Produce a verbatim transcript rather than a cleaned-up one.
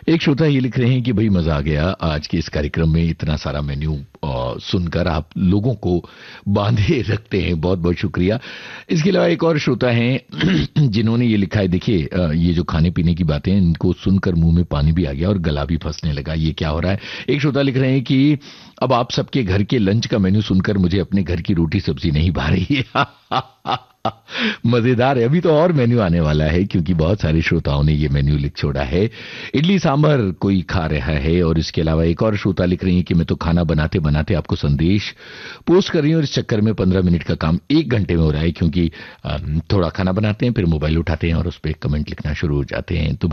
एक श्रोता ये लिख रहे हैं कि भाई मजा आ गया आज के इस कार्यक्रम में, इतना सारा मेन्यू अ, सुनकर आप लोगों को बांधे रखते हैं, बहुत बहुत शुक्रिया। इसके अलावा एक और श्रोता हैं जिन्होंने ये लिखा है, देखिए अ, ये जो खाने पीने की बातें हैं इनको सुनकर मुंह में पानी भी आ गया और गला भी फंसने लगा, ये क्या हो रहा है। एक श्रोता लिख रहे हैं कि अब आप सबके घर के लंच का मेन्यू सुनकर मुझे अपने घर की रोटी सब्जी नहीं भा रही है। मजेदार है, अभी तो और मेन्यू आने वाला है क्योंकि बहुत सारे श्रोताओं ने ये मेन्यू लिख छोड़ा है। इडली सांभर कोई खा रहा है। और इसके अलावा एक और श्रोता लिख रही है कि मैं तो खाना बनाते बनाते आपको संदेश पोस्ट कर रही हूँ और इस चक्कर में पंद्रह मिनट का काम एक घंटे में हो रहा है क्योंकि अम, थोड़ा खाना बनाते हैं फिर मोबाइल उठाते हैं और उस पर कमेंट लिखना शुरू हो जाते हैं। तो